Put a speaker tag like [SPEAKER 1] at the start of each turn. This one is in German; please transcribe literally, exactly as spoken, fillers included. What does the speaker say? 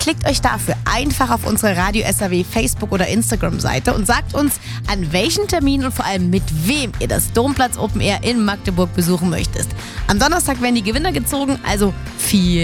[SPEAKER 1] Klickt euch dafür einfach auf unsere Radio S R W Facebook- oder Instagram-Seite und sagt uns, an welchen Termin und vor allem mit wem ihr das Domplatz Open Air in Magdeburg besuchen möchtet. Am Donnerstag werden die Gewinner gezogen, also viel